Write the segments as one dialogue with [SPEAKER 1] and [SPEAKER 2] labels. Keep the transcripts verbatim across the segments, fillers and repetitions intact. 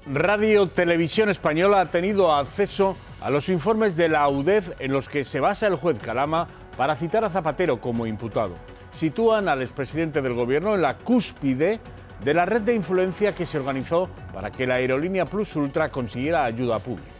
[SPEAKER 1] Radio Televisión Española ha tenido acceso a los informes de la U D E F en los que se basa el juez Calama para citar a Zapatero como imputado. Sitúan al expresidente del Gobierno en la cúspide de la red de influencia que se organizó para que la aerolínea Plus Ultra consiguiera ayuda pública.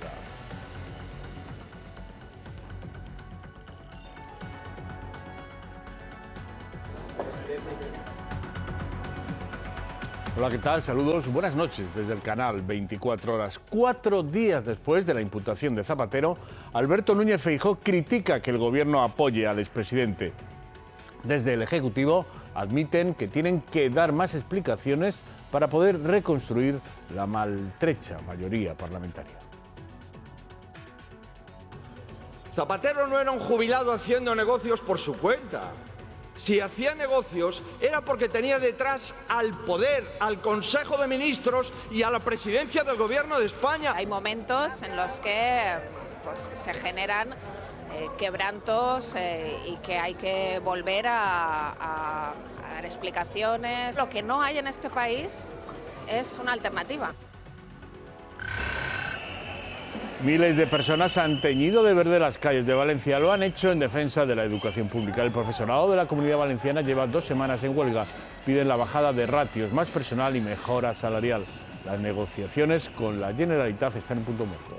[SPEAKER 1] Hola, ¿qué tal? Saludos, buenas noches desde el canal veinticuatro horas. Cuatro días después de la imputación de Zapatero, Alberto Núñez Feijóo critica que el gobierno apoye al expresidente. Desde el Ejecutivo admiten que tienen que dar más explicaciones para poder reconstruir la maltrecha mayoría parlamentaria.
[SPEAKER 2] Zapatero no era un jubilado haciendo negocios por su cuenta. Si hacía negocios era porque tenía detrás al poder, al Consejo de Ministros y a la presidencia del Gobierno de España.
[SPEAKER 3] Hay momentos en los que pues, se generan eh, quebrantos eh, y que hay que volver a, a, a dar explicaciones. Lo que no hay en este país es una alternativa.
[SPEAKER 1] Miles de personas han teñido de verde las calles de Valencia. Lo han hecho en defensa de la educación pública. El profesorado de la Comunidad Valenciana lleva dos semanas en huelga. Piden la bajada de ratios, más personal y mejora salarial. Las negociaciones con la Generalitat están en punto muerto.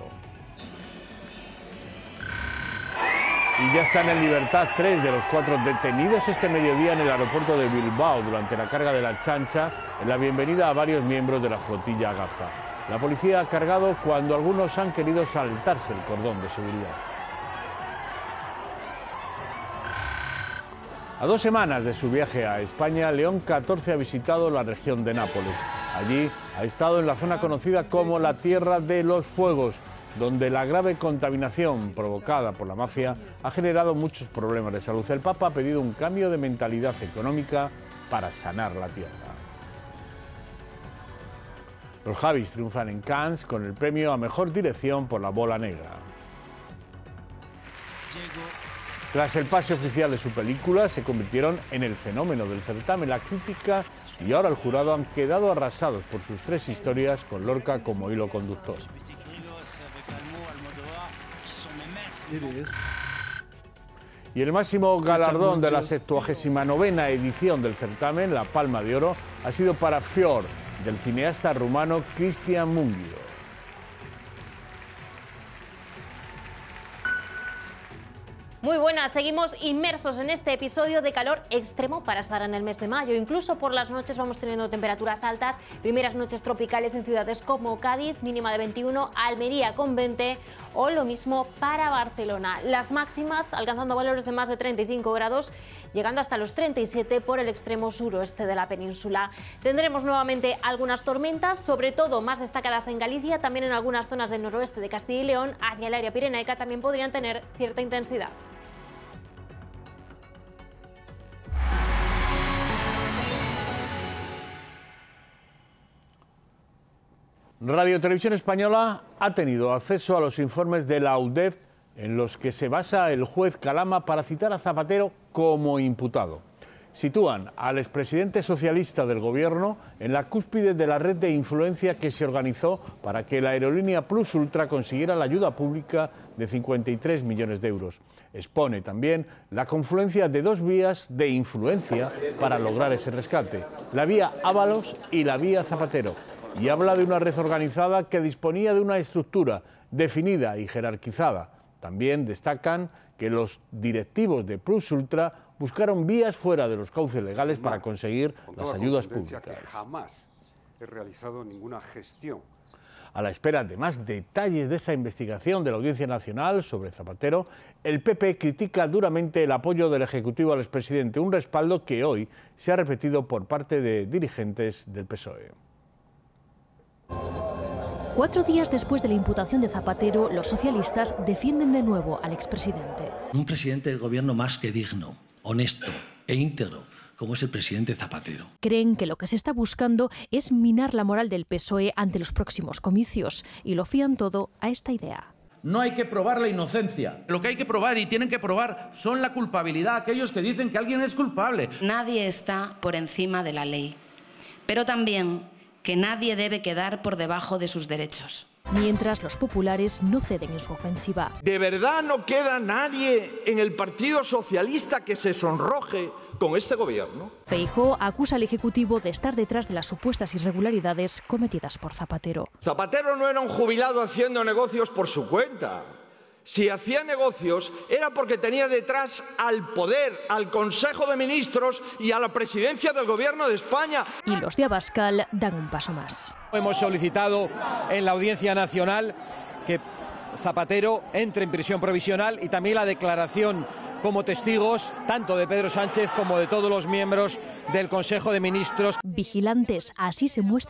[SPEAKER 1] Y ya están en libertad tres de los cuatro detenidos este mediodía en el aeropuerto de Bilbao durante la carga de la chancha en la bienvenida a varios miembros de la flotilla Gaza. La policía ha cargado cuando algunos han querido saltarse el cordón de seguridad. A dos semanas de su viaje a España, León catorce ha visitado la región de Nápoles. Allí ha estado en la zona conocida como la Tierra de los Fuegos, donde la grave contaminación provocada por la mafia ha generado muchos problemas de salud. El Papa ha pedido un cambio de mentalidad económica para sanar la tierra. Los Javis triunfan en Cannes con el premio a Mejor Dirección por La Bola Negra. Tras el pase oficial de su película, se convirtieron en el fenómeno del certamen. La crítica y ahora el jurado han quedado arrasados por sus tres historias con Lorca como hilo conductor. Y el máximo galardón de la septuagésima novena edición del certamen, la Palma de Oro, ha sido para Fior, del cineasta rumano Cristian Mungiu.
[SPEAKER 4] Muy buenas, seguimos inmersos en este episodio de calor extremo para estar en el mes de mayo. Incluso por las noches vamos teniendo temperaturas altas, primeras noches tropicales en ciudades como Cádiz, mínima de veintiuno, Almería con veinte o lo mismo para Barcelona. Las máximas alcanzando valores de más de treinta y cinco grados, llegando hasta los treinta y siete por el extremo suroeste de la península. Tendremos nuevamente algunas tormentas, sobre todo más destacadas en Galicia, también en algunas zonas del noroeste de Castilla y León, hacia el área pirenaica también podrían tener cierta intensidad.
[SPEAKER 1] Radio Televisión Española ha tenido acceso a los informes de la U D E F en los que se basa el juez Calama para citar a Zapatero como imputado. Sitúan al expresidente socialista del Gobierno en la cúspide de la red de influencia que se organizó para que la aerolínea Plus Ultra consiguiera la ayuda pública de cincuenta y tres millones de euros. Expone también la confluencia de dos vías de influencia para lograr ese rescate, la vía Ábalos y la vía Zapatero. Y habla de una red organizada que disponía de una estructura definida y jerarquizada. También destacan que los directivos de Plus Ultra buscaron vías fuera de los cauces legales para conseguir las ayudas públicas.
[SPEAKER 5] Que jamás he realizado ninguna gestión.
[SPEAKER 1] A la espera de más detalles de esa investigación de la Audiencia Nacional sobre Zapatero, el P P critica duramente el apoyo del Ejecutivo al expresidente, un respaldo que hoy se ha repetido por parte de dirigentes del P S O E.
[SPEAKER 6] Cuatro días después de la imputación de Zapatero, los socialistas defienden de nuevo al expresidente.
[SPEAKER 7] Un presidente del gobierno más que digno, honesto e íntegro, como es el presidente Zapatero.
[SPEAKER 6] Creen que lo que se está buscando es minar la moral del P S O E ante los próximos comicios y lo fían todo a esta idea.
[SPEAKER 8] No hay que probar la inocencia. Lo que hay que probar y tienen que probar son la culpabilidad, aquellos que dicen que alguien es culpable.
[SPEAKER 9] Nadie está por encima de la ley, pero también que nadie debe quedar por debajo de sus derechos.
[SPEAKER 6] Mientras los populares no ceden en su ofensiva.
[SPEAKER 2] ¿De verdad no queda nadie en el Partido Socialista que se sonroje con este gobierno?
[SPEAKER 6] Feijóo acusa al Ejecutivo de estar detrás de las supuestas irregularidades cometidas por Zapatero.
[SPEAKER 2] Zapatero no era un jubilado haciendo negocios por su cuenta. Si hacía negocios era porque tenía detrás al poder, al Consejo de Ministros y a la presidencia del Gobierno de España.
[SPEAKER 6] Y los de Abascal dan un paso más.
[SPEAKER 10] Hemos solicitado en la Audiencia Nacional que Zapatero entre en prisión provisional y también la declaración como testigos tanto de Pedro Sánchez como de todos los miembros del Consejo de Ministros.
[SPEAKER 6] Vigilantes, así se muestra